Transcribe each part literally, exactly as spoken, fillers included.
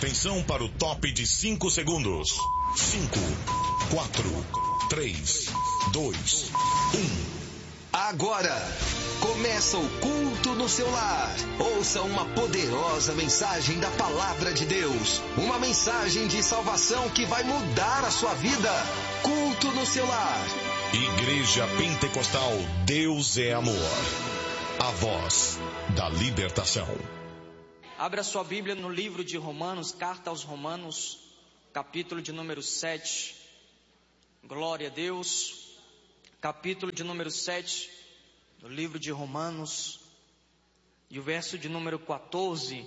Atenção para o top de cinco segundos. cinco, quatro, três, dois, um. Agora, começa o culto no seu lar. Ouça uma poderosa mensagem da Palavra de Deus. Uma mensagem de salvação que vai mudar a sua vida. Culto no seu lar. Igreja Pentecostal Deus é Amor. A voz da libertação. Abra sua Bíblia no livro de Romanos, carta aos Romanos, capítulo de número sete. Glória a Deus. Capítulo de número sete, do livro de Romanos, e o verso de número quatorze.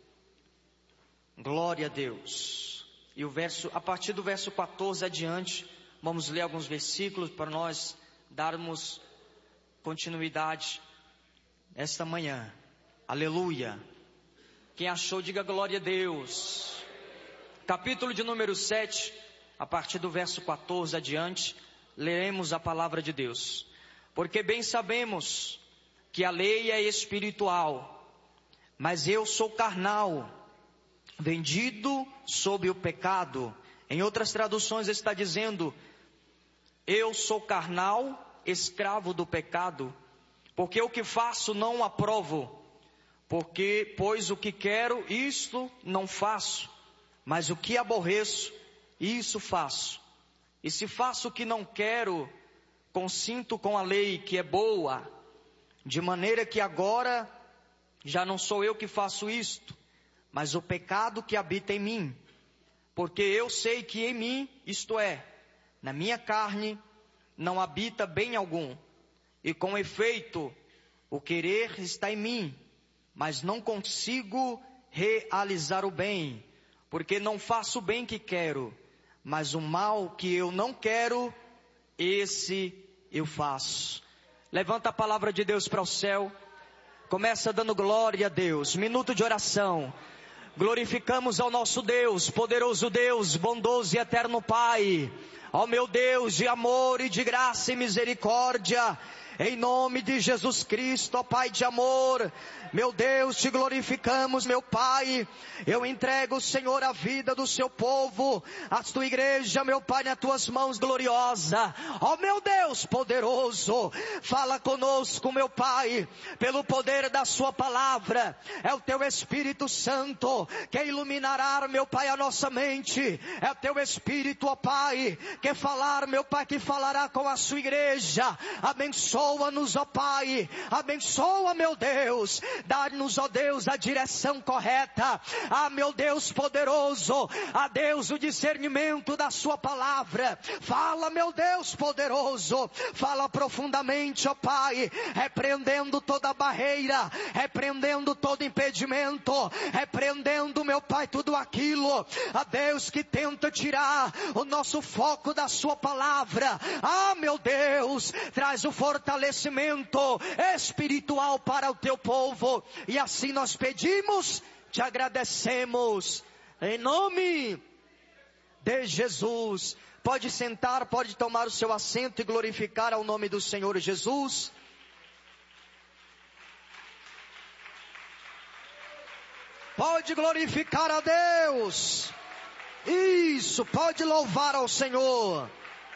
Glória a Deus. E o verso, a partir do verso quatorze adiante, vamos ler alguns versículos para nós darmos continuidade esta manhã. Aleluia. Quem achou, diga glória a Deus. Capítulo de número sete, a partir do verso quatorze adiante, leremos a palavra de Deus. Porque bem sabemos que a lei é espiritual, mas eu sou carnal, vendido sob o pecado. Em outras traduções está dizendo: eu sou carnal, escravo do pecado, porque o que faço não aprovo. Porque, pois o que quero, isto não faço, mas o que aborreço, isso faço. E se faço o que não quero, consinto com a lei que é boa, de maneira que agora já não sou eu que faço isto, mas o pecado que habita em mim. Porque eu sei que em mim, isto é, na minha carne, não habita bem algum. E com efeito, o querer está em mim, mas não consigo realizar o bem, porque não faço o bem que quero, mas o mal que eu não quero, esse eu faço. Levanta a palavra de Deus para o céu. Começa dando glória a Deus. Minuto de oração. Glorificamos ao nosso Deus, poderoso Deus, bondoso e eterno Pai. Ó meu Deus de amor e de graça e misericórdia, em nome de Jesus Cristo, ó Pai de amor, meu Deus, te glorificamos, meu Pai. Eu entrego, Senhor, a vida do seu povo, a tua igreja, meu Pai, nas tuas mãos gloriosa. Ó meu Deus poderoso, fala conosco, meu Pai, pelo poder da sua palavra. É o teu Espírito Santo que iluminará, meu Pai, a nossa mente. É o teu Espírito, ó Pai, que falar, meu Pai, que falará com a sua igreja. Abençoa-nos, ó Pai, abençoa, meu Deus, dá-nos, ó Deus, a direção correta. Ah, meu Deus poderoso, a Deus o discernimento da sua palavra. Fala, meu Deus poderoso, fala profundamente, ó Pai, repreendendo toda barreira, repreendendo todo impedimento, repreendendo, meu Pai, tudo aquilo, a Deus, que tenta tirar o nosso foco da sua palavra. Ah, meu Deus, traz o fortalecimento espiritual para o teu povo. E assim nós pedimos, te agradecemos, em nome de Jesus. Pode sentar, pode tomar o seu assento e glorificar ao nome do Senhor Jesus. Pode glorificar a Deus. Isso, pode louvar ao Senhor.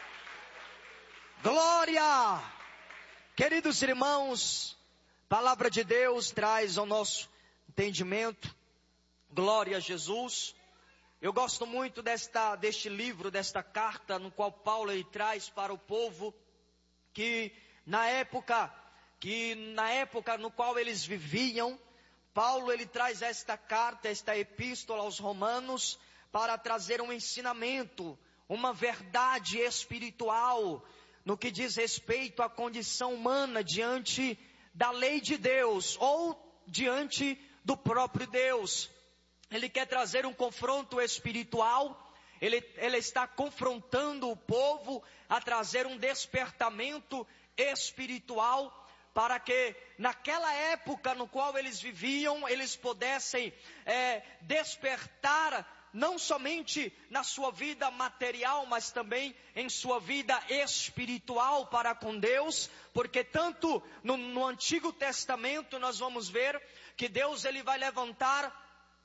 Glória. Queridos irmãos, palavra de Deus traz ao nosso entendimento. Glória a Jesus. Eu gosto muito desta, deste livro, desta carta, no qual Paulo ele traz para o povo que na época, que na época no qual eles viviam, Paulo ele traz esta carta, esta epístola aos Romanos, para trazer um ensinamento, uma verdade espiritual, no que diz respeito à condição humana diante da lei de Deus, ou diante do próprio Deus. Ele quer trazer um confronto espiritual, ele, ele está confrontando o povo a trazer um despertamento espiritual, para que naquela época no qual eles viviam, eles pudessem é, despertar, não somente na sua vida material, mas também em sua vida espiritual para com Deus, porque tanto no, no Antigo Testamento nós vamos ver que Deus ele vai levantar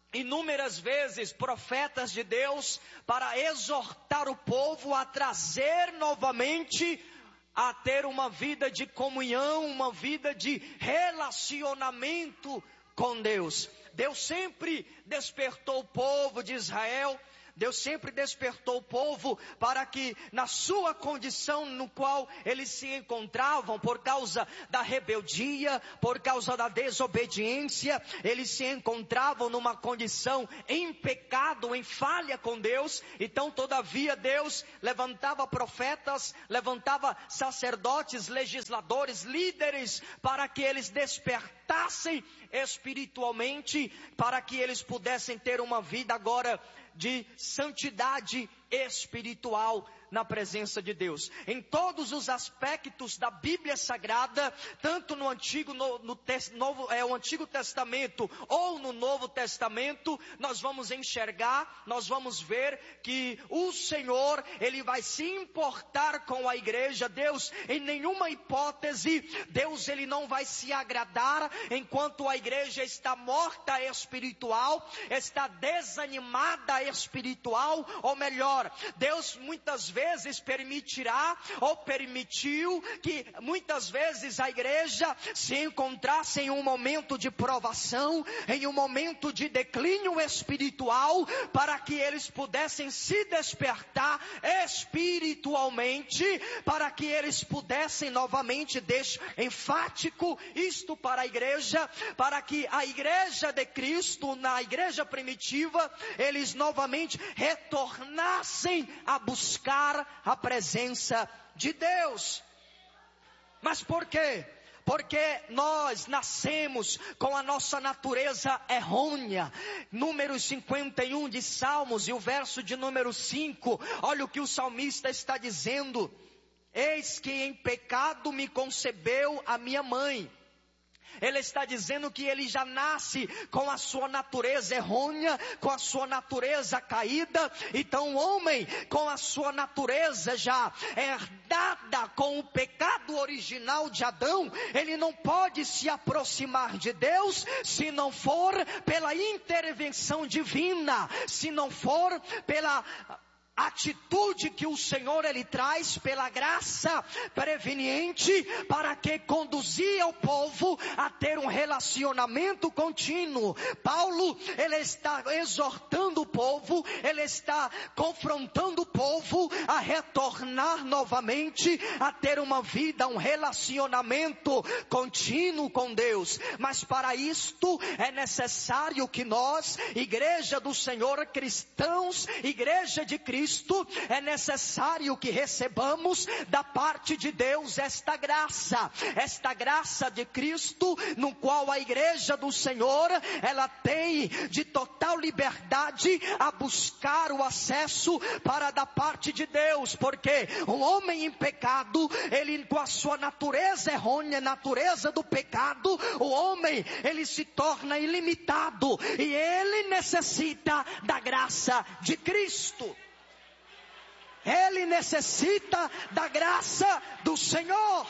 inúmeras vezes profetas de Deus para exortar o povo a trazer novamente, a ter uma vida de comunhão, uma vida de relacionamento com Deus. Deus sempre despertou o povo de Israel, Deus sempre despertou o povo para que na sua condição no qual eles se encontravam, por causa da rebeldia, por causa da desobediência, eles se encontravam numa condição em pecado, em falha com Deus. Então todavia Deus levantava profetas, levantava sacerdotes, legisladores, líderes, para que eles despertassem espiritualmente, para que eles pudessem ter uma vida agora de santidade espiritual na presença de Deus. Em todos os aspectos da Bíblia Sagrada, tanto no Antigo, no, no te, novo, é, o Antigo Testamento ou no Novo Testamento, nós vamos enxergar, nós vamos ver que o Senhor, Ele vai se importar com a igreja. Deus, em nenhuma hipótese, Deus Ele não vai se agradar enquanto a igreja está morta espiritual, está desanimada espiritual, ou melhor, Deus muitas vezes permitirá ou permitiu que muitas vezes a igreja se encontrasse em um momento de provação, em um momento de declínio espiritual, para que eles pudessem se despertar espiritualmente, para que eles pudessem novamente, deixo enfático isto para a igreja, para que a igreja de Cristo, na igreja primitiva, eles novamente retornassem a buscar a presença de Deus. Mas por quê? Porque nós nascemos com a nossa natureza errônea. Número cinquenta e um de Salmos, e o verso de número cinco, olha o que o salmista está dizendo: eis que em pecado me concebeu a minha mãe. Ele está dizendo que ele já nasce com a sua natureza errônea, com a sua natureza caída. Então o homem, com a sua natureza já herdada com o pecado original de Adão, ele não pode se aproximar de Deus se não for pela intervenção divina, se não for pela atitude que o Senhor Ele traz pela graça preveniente, para que conduzia o povo a ter um relacionamento contínuo. Paulo, ele está exortando o povo, ele está confrontando o povo a retornar novamente, a ter uma vida, um relacionamento contínuo com Deus. Mas para isto é necessário que nós, igreja do Senhor, cristãos, igreja de Cristo, é necessário que recebamos da parte de Deus esta graça, esta graça de Cristo, no qual a igreja do Senhor, ela tem de total liberdade a buscar o acesso para da parte de Deus, porque um homem em pecado, ele com a sua natureza errônea, natureza do pecado, o homem, ele se torna ilimitado, e ele necessita da graça de Cristo. Ele necessita da graça do Senhor.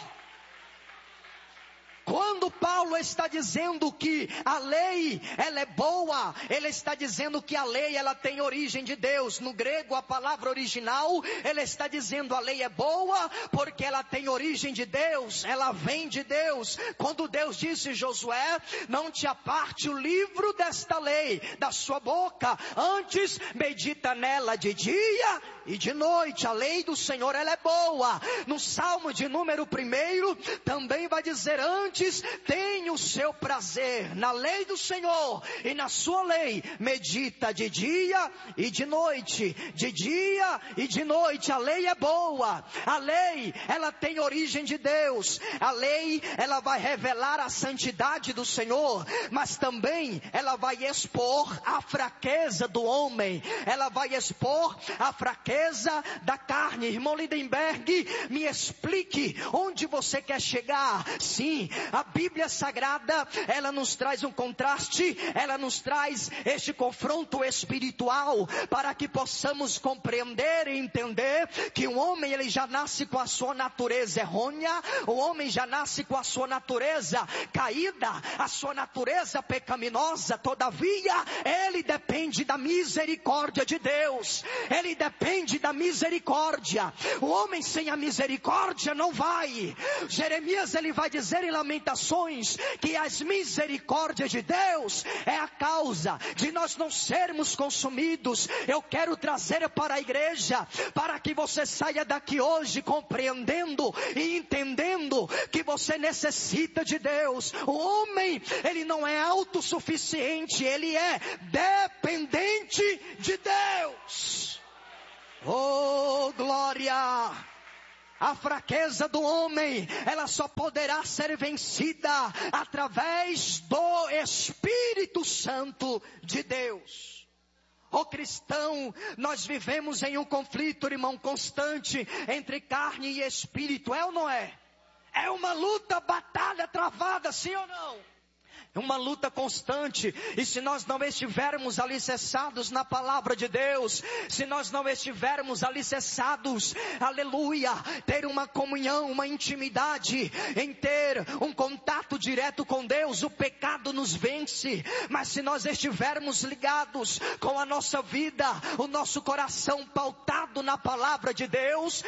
Quando Paulo está dizendo que a lei, ela é boa, ele está dizendo que a lei, ela tem origem de Deus. No grego, a palavra original, ele está dizendo a lei é boa porque ela tem origem de Deus, ela vem de Deus. Quando Deus disse: Josué, não te aparte o livro desta lei da sua boca, antes medita nela de dia e de noite. A lei do Senhor, ela é boa. No Salmo de número primeiro, também vai dizer: antes tem o seu prazer na lei do Senhor, e na sua lei medita de dia e de noite, de dia e de noite. A lei é boa, a lei, ela tem origem de Deus, a lei, ela vai revelar a santidade do Senhor, mas também ela vai expor a fraqueza do homem, ela vai expor a fraqueza da carne. Irmão Lindenberg, me explique onde você quer chegar. Sim, A Bíblia Sagrada, ela nos traz um contraste, ela nos traz este confronto espiritual, para que possamos compreender e entender que o homem, ele já nasce com a sua natureza errônea, o homem já nasce com a sua natureza caída, a sua natureza pecaminosa. Todavia, ele depende da misericórdia de Deus, ele depende da misericórdia. O homem sem a misericórdia não vai. Jeremias, ele vai dizer em Lamentações que as misericórdias de Deus é a causa de nós não sermos consumidos. Eu quero trazer para a igreja, para que você saia daqui hoje compreendendo e entendendo que você necessita de Deus. O homem, ele não é autossuficiente, ele é dependente de Deus. Oh, glória! A fraqueza do homem, ela só poderá ser vencida através do Espírito Santo de Deus. Ó cristão, nós vivemos em um conflito, irmão, constante entre carne e espírito, é ou não é? É uma luta, batalha travada, sim ou não? Uma luta constante, e se nós não estivermos alicerçados na palavra de Deus, se nós não estivermos alicerçados, aleluia, ter uma comunhão, uma intimidade, em ter um contato direto com Deus, o pecado nos vence. Mas se nós estivermos ligados com a nossa vida, o nosso coração pautado na palavra de Deus,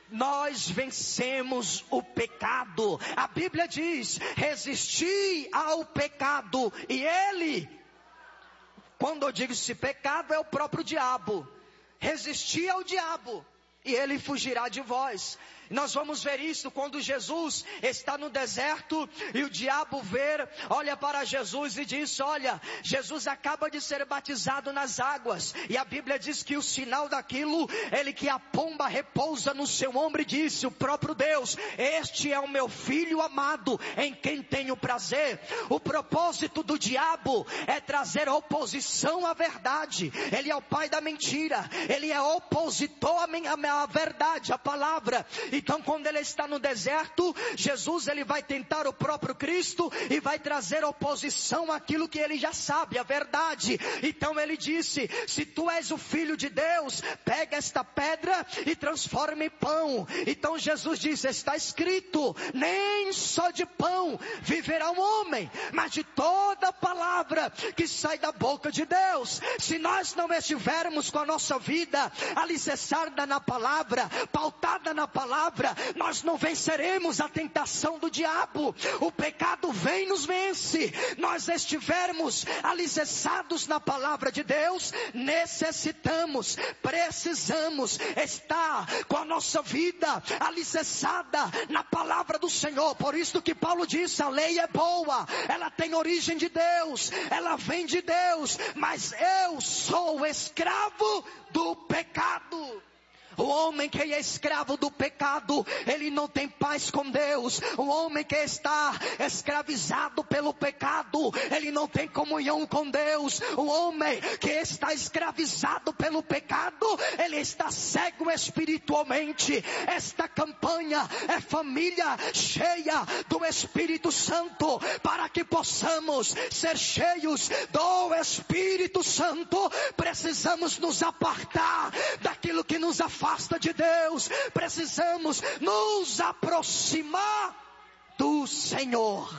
nós vencemos o pecado. A Bíblia diz: resisti ao pecado e ele, quando eu digo esse pecado, é o próprio diabo. Resisti ao diabo e ele fugirá de vós. Nós vamos ver isso quando Jesus está no deserto e o diabo vê, olha para Jesus e diz: olha, Jesus acaba de ser batizado nas águas, e a Bíblia diz que o sinal daquilo, ele que a pomba repousa no seu ombro, e disse, o próprio Deus: este é o meu filho amado, em quem tenho prazer. O propósito do diabo é trazer oposição à verdade. Ele é o pai da mentira, ele é opositor à verdade, à palavra. Então, quando ele está no deserto, Jesus, ele vai tentar o próprio Cristo e vai trazer oposição àquilo que ele já sabe, a verdade. Então ele disse: se tu és o Filho de Deus, pega esta pedra e transforma em pão. Então Jesus disse: está escrito, nem só de pão viverá um homem, mas de toda palavra que sai da boca de Deus. Se nós não estivermos com a nossa vida alicerçada na palavra, pautada na palavra, nós não venceremos a tentação do diabo. O pecado vem e nos vence. Nós estivermos alicerçados na palavra de Deus, necessitamos, precisamos estar com a nossa vida alicerçada na palavra do Senhor. Por isso que Paulo disse: a lei é boa, ela tem origem de Deus, ela vem de Deus, mas eu sou escravo do pecado. O homem que é escravo do pecado, ele não tem paz com Deus. O homem que está escravizado pelo pecado, ele não tem comunhão com Deus. O homem que está escravizado pelo pecado, ele está cego espiritualmente. Esta campanha é família cheia do Espírito Santo, para que possamos ser cheios do Espírito Santo. Precisamos nos apartar daquilo que nos afasta Afasta de Deus. Precisamos nos aproximar do Senhor.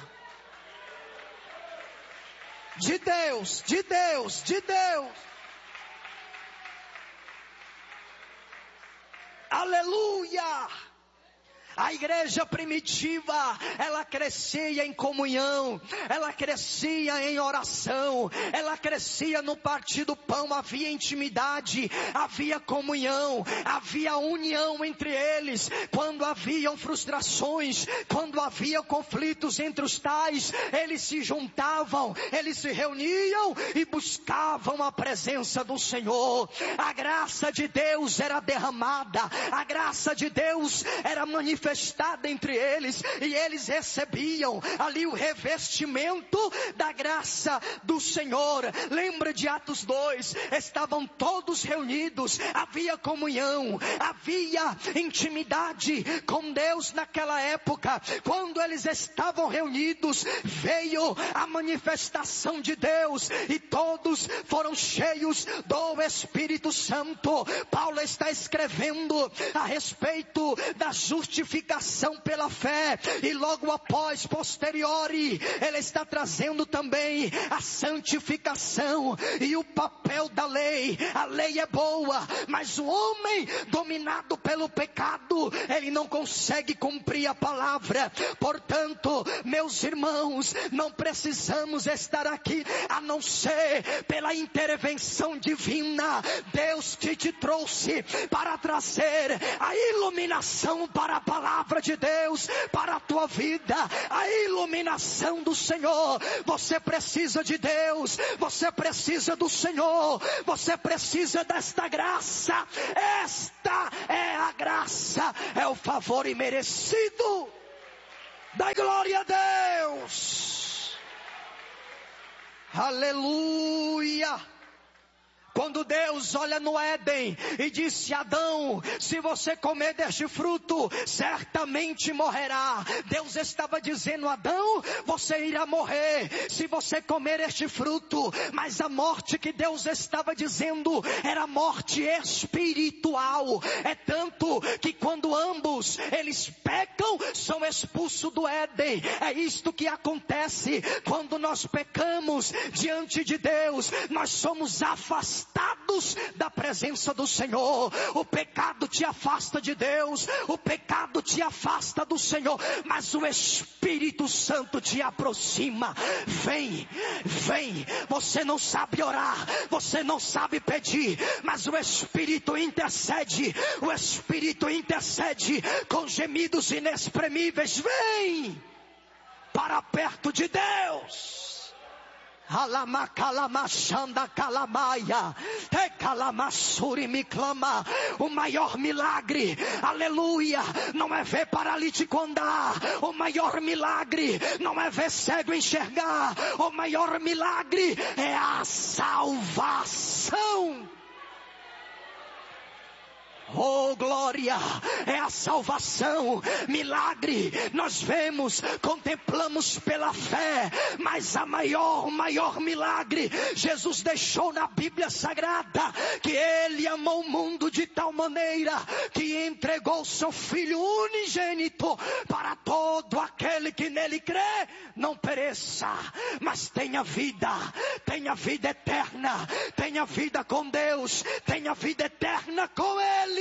De Deus, de Deus, de Deus. Aleluia! A igreja primitiva, ela crescia em comunhão, ela crescia em oração, ela crescia no partir do pão. Havia intimidade, havia comunhão, havia união entre eles. Quando haviam frustrações, quando havia conflitos entre os tais, eles se juntavam, eles se reuniam e buscavam a presença do Senhor. A graça de Deus era derramada, a graça de Deus era manifestada manifestada entre eles, e eles recebiam ali o revestimento da graça do Senhor. Lembra de Atos dois, estavam todos reunidos, havia comunhão, havia intimidade com Deus naquela época. Quando eles estavam reunidos, veio a manifestação de Deus, e todos foram cheios do Espírito Santo. Paulo está escrevendo a respeito da justificação pela fé, e logo após, posteriori, ele está trazendo também a santificação e o papel da lei. A lei é boa, mas o homem dominado pelo pecado, ele não consegue cumprir a palavra. Portanto, meus irmãos, não precisamos estar aqui a não ser pela intervenção divina. Deus que te trouxe para trazer a iluminação para a palavra de Deus, para a tua vida, a iluminação do Senhor. Você precisa de Deus, você precisa do Senhor, você precisa desta graça. Esta é a graça, é o favor imerecido. Dai glória a Deus. Aleluia. Quando Deus olha no Éden e disse a Adão, se você comer deste fruto, certamente morrerá. Deus estava dizendo a Adão, você irá morrer se você comer este fruto. Mas a morte que Deus estava dizendo era morte espiritual. É tanto que quando ambos eles pecam, são expulsos do Éden. É isto que acontece quando nós pecamos diante de Deus. Nós somos afastados da presença do Senhor. O pecado te afasta de Deus, o pecado te afasta do Senhor, mas o Espírito Santo te aproxima. Vem, vem. Você não sabe orar, você não sabe pedir, mas o Espírito intercede, o Espírito intercede com gemidos inexprimíveis. Vem para perto de Deus. Alama calamachanda calamaia, te calamassuri me clama. O maior milagre, aleluia, não é ver paralítico andar. O maior milagre não é ver cego enxergar. O maior milagre é a salvação. Oh glória, é a salvação, milagre, nós vemos, contemplamos pela fé, mas a maior, o maior milagre, Jesus deixou na Bíblia Sagrada, que Ele amou o mundo de tal maneira, que entregou seu Filho unigênito, para todo aquele que nele crê, não pereça, mas tenha vida, tenha vida eterna, tenha vida com Deus, tenha vida eterna com Ele.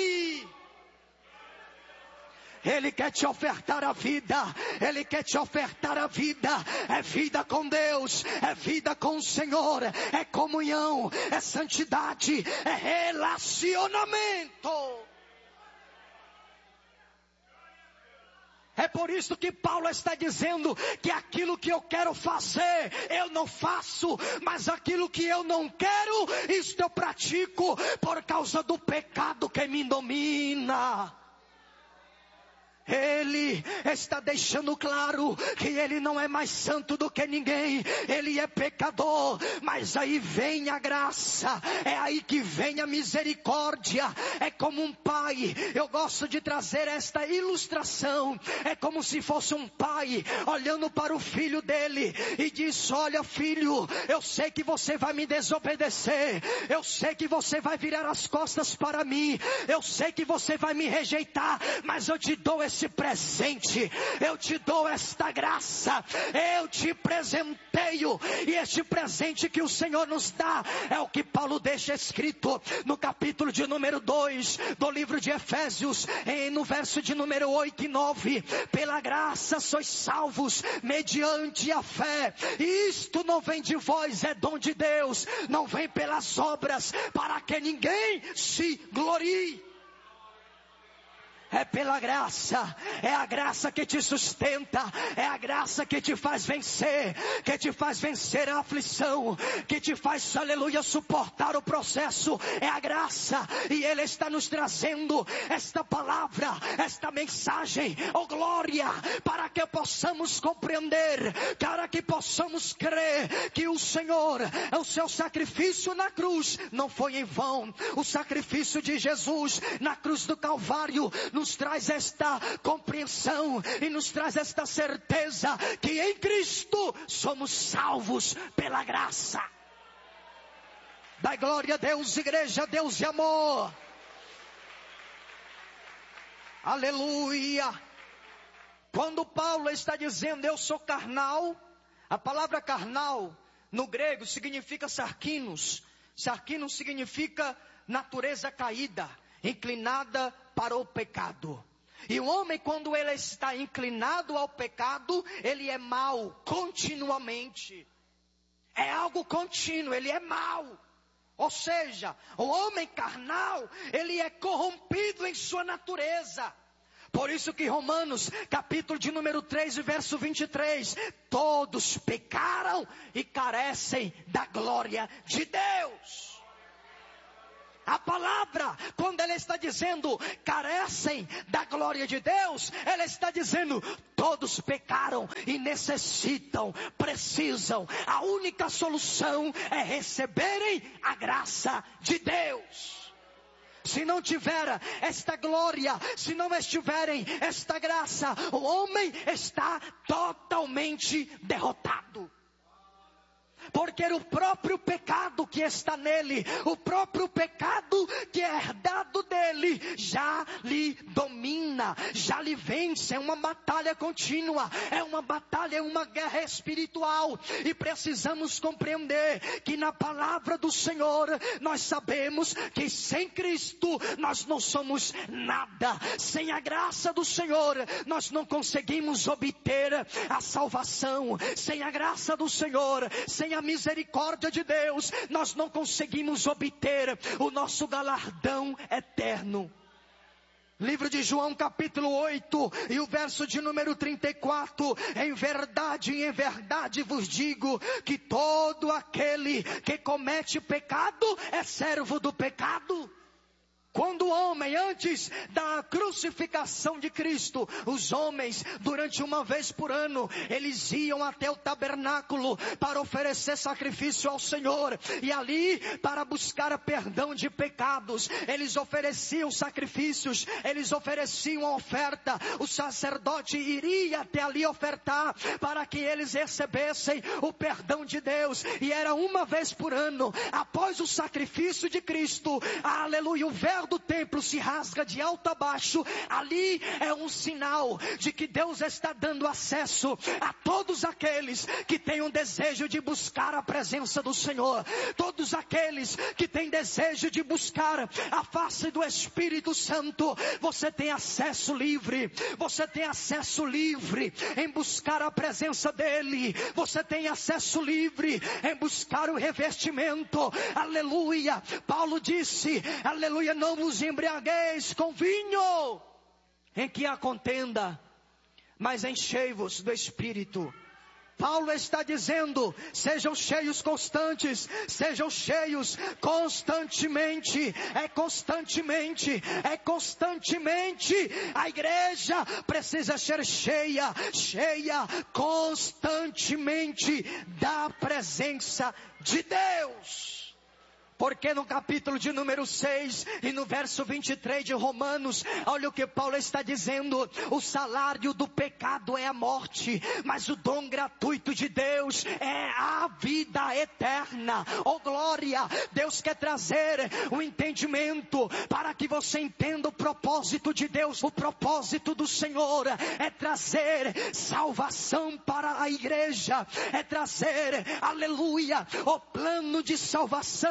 Ele quer te ofertar a vida, Ele quer te ofertar a vida, é vida com Deus, é vida com o Senhor, é comunhão, é santidade, é relacionamento. É por isso que Paulo está dizendo que aquilo que eu quero fazer, eu não faço, mas aquilo que eu não quero, isto eu pratico por causa do pecado que me domina. Ele está deixando claro que ele não é mais santo do que ninguém, ele é pecador, mas aí vem a graça, é aí que vem a misericórdia. É como um pai, eu gosto de trazer esta ilustração, é como se fosse um pai olhando para o filho dele e diz: olha filho, eu sei que você vai me desobedecer, eu sei que você vai virar as costas para mim, eu sei que você vai me rejeitar, mas eu te dou esse esse presente, eu te dou esta graça, eu te presenteio, e este presente que o Senhor nos dá, é o que Paulo deixa escrito no capítulo de número dois, do livro de Efésios, em, no verso de número oito e nove, pela graça sois salvos, mediante a fé, e isto não vem de vós, é dom de Deus, não vem pelas obras, para que ninguém se glorie. É pela graça, é a graça que te sustenta, é a graça que te faz vencer, que te faz vencer a aflição, que te faz, aleluia, suportar o processo, é a graça, e Ele está nos trazendo esta palavra, esta mensagem, oh glória, para que possamos compreender, para que possamos crer, que o Senhor, o seu sacrifício na cruz, não foi em vão, o sacrifício de Jesus na cruz do Calvário, nos traz esta compreensão e nos traz esta certeza que em Cristo somos salvos pela graça. Dai glória a Deus, igreja, Deus de amor. Aleluia. Quando Paulo está dizendo eu sou carnal, a palavra carnal no grego significa sarkinos. Sarkinos significa natureza caída, inclinada para o pecado. E o homem, quando ele está inclinado ao pecado, ele é mau continuamente. É algo contínuo, ele é mau. Ou seja, o homem carnal, ele é corrompido em sua natureza. Por isso que Romanos, capítulo de número três, verso vinte e três, todos pecaram e carecem da glória de Deus. A palavra, quando ela está dizendo carecem da glória de Deus, ela está dizendo todos pecaram e necessitam, precisam. A única solução é receberem a graça de Deus. Se não tiver esta glória, se não estiverem esta graça, o homem está totalmente derrotado. Porque o próprio pecado que está nele, o próprio pecado que é herdado dele, já lhe domina, já lhe vence. É uma batalha contínua, é uma batalha, é uma guerra espiritual. E precisamos compreender que na palavra do Senhor, nós sabemos que sem Cristo, nós não somos nada. Sem a graça do Senhor, nós não conseguimos obter a salvação. Sem a graça do Senhor, sem a misericórdia de Deus, nós não conseguimos obter o nosso galardão eterno. Livro de João capítulo oito e o verso de número trinta e quatro. Em verdade, em verdade vos digo que todo aquele que comete pecado é servo do pecado. Quando o homem, antes da crucificação de Cristo, os homens, durante uma vez por ano, eles iam até o tabernáculo para oferecer sacrifício ao Senhor. E ali, para buscar perdão de pecados, eles ofereciam sacrifícios, eles ofereciam a oferta. O sacerdote iria até ali ofertar, para que eles recebessem o perdão de Deus. E era uma vez por ano, após o sacrifício de Cristo, aleluia, o véu do templo se rasga de alto a baixo. Ali é um sinal de que Deus está dando acesso a todos aqueles que têm um desejo de buscar a presença do Senhor, todos aqueles que têm desejo de buscar a face do Espírito Santo. Você tem acesso livre, você tem acesso livre em buscar a presença dele, você tem acesso livre em buscar o revestimento. Aleluia. Paulo disse, aleluia, não vos embriagueis com vinho em que há contenda, mas enchei-vos do Espírito. Paulo está dizendo, sejam cheios constantes, sejam cheios constantemente, é constantemente, é constantemente. A igreja precisa ser cheia, cheia constantemente da presença de Deus. Porque no capítulo de número seis e no verso vinte e três de Romanos, olha o que Paulo está dizendo: o salário do pecado é a morte, mas o dom gratuito de Deus é a vida eterna. Oh glória! Deus quer trazer o entendimento para que você entenda o propósito de Deus. O propósito do Senhor é trazer salvação para a igreja, é trazer, aleluia, o plano de salvação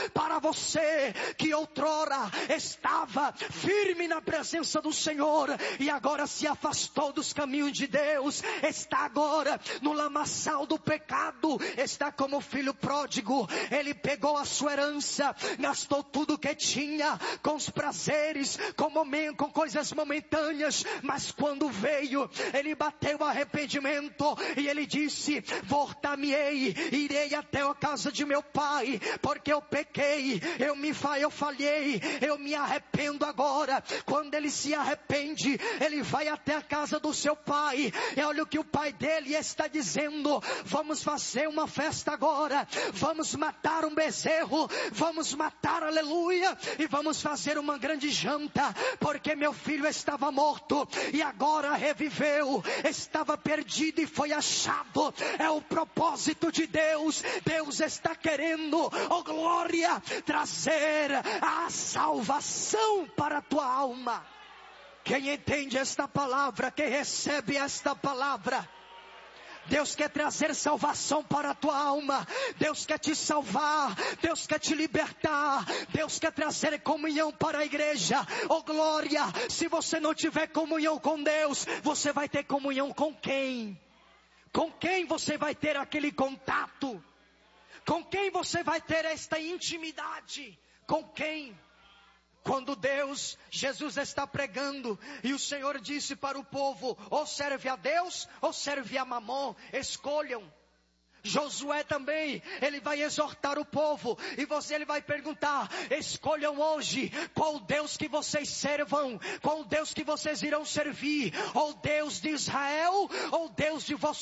para você que outrora estava firme na presença do Senhor e agora se afastou dos caminhos de Deus, está agora no lamaçal do pecado, está como filho pródigo. Ele pegou a sua herança, gastou tudo que tinha com os prazeres, com, momento, com coisas momentâneas, mas quando veio, ele bateu o arrependimento e ele disse: voltar-me-ei, irei até a casa de meu pai, porque eu pequei, eu me eu falhei, eu me arrependo agora. Quando ele se arrepende, ele vai até a casa do seu pai, e olha o que o pai dele está dizendo: vamos fazer uma festa agora, vamos matar um bezerro, vamos matar, aleluia, e vamos fazer uma grande janta, porque meu filho estava morto e agora reviveu, estava perdido e foi achado. É o propósito de Deus. Deus está querendo, oh glória, trazer a salvação para a tua alma. Quem entende esta palavra, quem recebe esta palavra, Deus quer trazer salvação para a tua alma. Deus quer te salvar. Deus quer te libertar. Deus quer trazer comunhão para a igreja. Oh glória, se você não tiver comunhão com Deus, você vai ter comunhão com quem? Com quem você vai ter aquele contato? Com quem você vai ter esta intimidade? Com quem? Quando Deus, Jesus está pregando e o Senhor disse para o povo: ou serve a Deus ou serve a Mamon, escolham. Josué também, ele vai exortar o povo e você, ele vai perguntar: escolham hoje qual Deus que vocês servam, qual Deus que vocês irão servir, ou Deus de Israel ou Deus de vosso